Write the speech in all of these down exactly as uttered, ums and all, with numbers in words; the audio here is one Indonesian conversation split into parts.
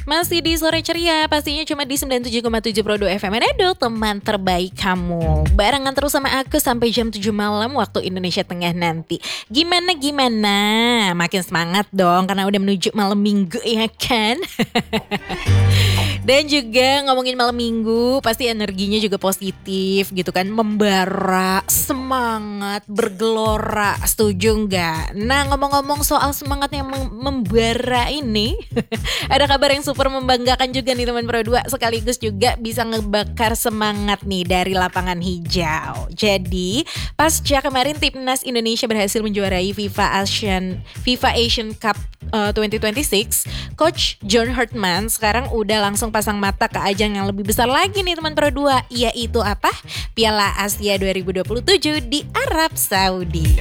Masih di Sore Ceria, pastinya cuma di sembilan puluh tujuh koma tujuh Pro dua F M Manado, teman terbaik kamu. Barengan terus sama aku sampai jam tujuh malam waktu Indonesia Tengah nanti. Gimana gimana? Makin semangat dong karena udah menuju malam minggu ya kan? Dan juga ngomongin malam minggu, pasti energinya juga positif gitu kan, membara, semangat, bergelora, setuju nggak? Nah ngomong-ngomong soal semangat yang mem- membara ini, ada kabar yang super membanggakan juga nih teman Pro dua, sekaligus juga bisa ngebakar semangat nih dari lapangan hijau. Jadi pasca kemarin timnas Indonesia berhasil menjuarai FIFA Asian FIFA Asian Cup uh, dua ribu dua puluh enam, Coach John Hartman sekarang udah langsung pasang mata ke ajang yang lebih besar lagi nih teman Pro dua, yaitu apa? Piala Asia dua ribu dua puluh tujuh di Arab Saudi.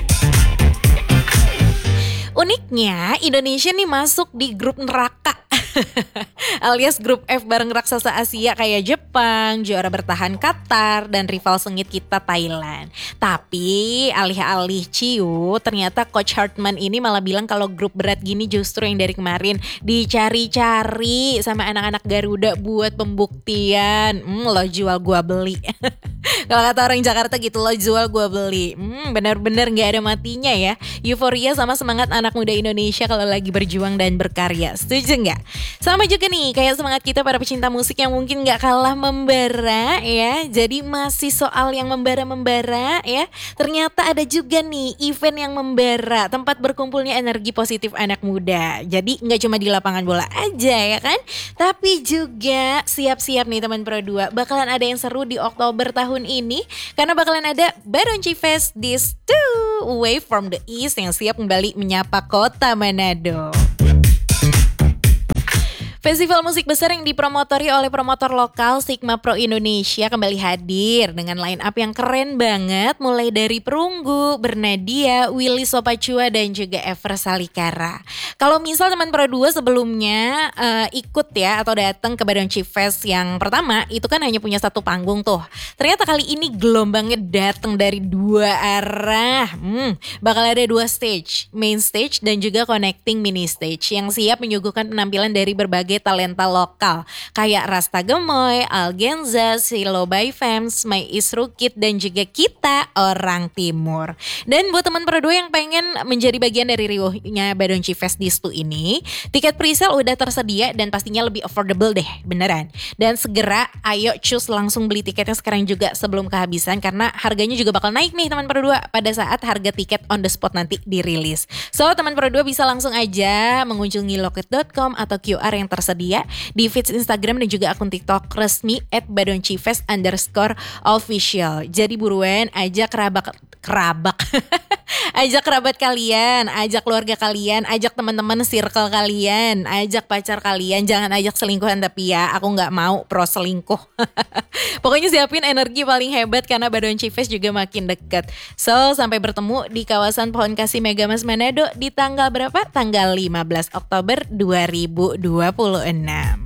Uniknya Indonesia nih masuk di grup neraka alias grup F bareng raksasa Asia kayak Jepang, juara bertahan Qatar, dan rival sengit kita Thailand. Tapi alih-alih ciu, ternyata Coach Hartman ini malah bilang kalau grup berat gini justru yang dari kemarin dicari-cari sama anak-anak Garuda buat pembuktian. Hmm, lo jual gua beli. Kalau kata orang Jakarta gitu, lo jual gua beli. Hmm, benar-benar gak ada matinya ya. Euforia sama semangat anak muda Indonesia kalau lagi berjuang dan berkarya. Setuju gak? Sama juga nih kayak semangat kita para pecinta musik yang mungkin gak kalah membara ya. Jadi masih soal yang membara-membara ya. Ternyata ada juga nih event yang membara, tempat berkumpulnya energi positif anak muda. Jadi gak cuma di lapangan bola aja ya kan, tapi juga siap-siap nih teman Pro dua, bakalan ada yang seru di Oktober tahun ini. Karena bakalan ada Badonchi Fest This Two Wave from the East yang siap kembali menyapa kota Manado. Festival musik besar yang dipromotori oleh promotor lokal Sigma Pro Indonesia kembali hadir dengan line up yang keren banget, mulai dari Perunggu, Bernadia, Willy Sopacua, dan juga Ever Salikara. Kalau misal teman Pro dua sebelumnya uh, ikut ya atau datang ke Badonchi Fest yang pertama, itu kan hanya punya satu panggung tuh. Ternyata kali ini gelombangnya datang dari dua arah. Hmm, bakal ada dua stage, main stage dan juga connecting mini stage yang siap menyuguhkan penampilan dari berbagai talenta lokal kayak Rasta Gemoy, Algenza, Silo by Fams, My Isru Kid, dan juga kita orang Timur. Dan buat teman Pro dua yang pengen menjadi bagian dari riuhnya Badonchi Fest This Two ini, tiket presale udah tersedia dan pastinya lebih affordable deh, beneran. Dan segera ayo cus langsung beli tiketnya sekarang juga sebelum kehabisan, karena harganya juga bakal naik nih teman Pro dua pada saat harga tiket on the spot nanti dirilis. So teman Pro dua bisa langsung aja mengunjungi loket dot com atau Q R yang tersedia tersedia di feeds Instagram dan juga akun TikTok resmi at badonchifest underscore official. Jadi buruan ajak kerabat kerabat ajak kerabat kalian, ajak keluarga kalian, ajak teman-teman circle kalian, ajak pacar kalian. Jangan ajak selingkuhan tapi ya, aku nggak mau pro selingkuh. Pokoknya siapin energi paling hebat karena Badonchi Fest juga makin deket. So sampai bertemu di kawasan Pohon Kasih Megamas Manado di tanggal berapa? Tanggal lima belas Oktober dua ribu dua puluh enam.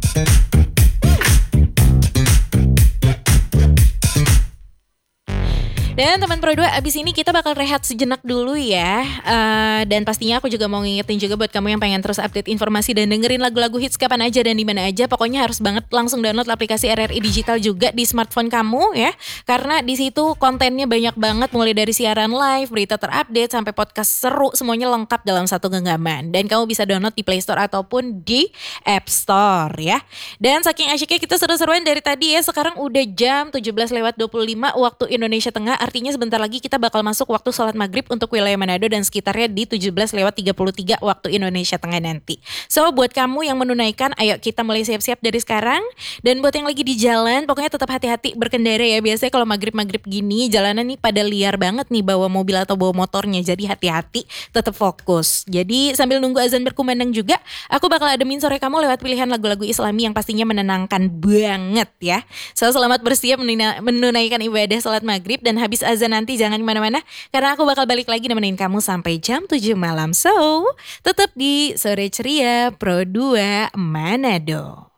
Dan teman Pro dua, abis ini kita bakal rehat sejenak dulu ya. uh, Dan pastinya aku juga mau ngingetin juga buat kamu yang pengen terus update informasi dan dengerin lagu-lagu hits kapan aja dan dimana aja. Pokoknya harus banget langsung download aplikasi R R I Digital juga di smartphone kamu ya. Karena di situ kontennya banyak banget, mulai dari siaran live, berita terupdate, sampai podcast seru, semuanya lengkap dalam satu genggaman. Dan kamu bisa download di Play Store ataupun di App Store ya. Dan saking asyiknya kita seru-seruan dari tadi ya, sekarang udah jam tujuh belas lewat dua puluh lima waktu Indonesia Tengah. Artinya sebentar lagi kita bakal masuk waktu sholat maghrib untuk wilayah Manado dan sekitarnya di tujuh belas lewat tiga puluh tiga waktu Indonesia Tengah nanti. So buat kamu yang menunaikan, ayo kita mulai siap-siap dari sekarang. Dan buat yang lagi di jalan, pokoknya tetap hati-hati berkendara ya. Biasanya kalau maghrib-maghrib gini jalanan nih pada liar banget nih bawa mobil atau bawa motornya. Jadi hati-hati, tetap fokus. Jadi sambil nunggu azan berkumandang juga, aku bakal ademin sore kamu lewat pilihan lagu-lagu Islami yang pastinya menenangkan banget ya. So selamat bersiap menunaikan ibadah sholat maghrib, dan habis azan nanti jangan kemana-mana karena aku bakal balik lagi nemenin kamu sampai jam tujuh malam. So tetap di Sore Ceria Pro dua Manado.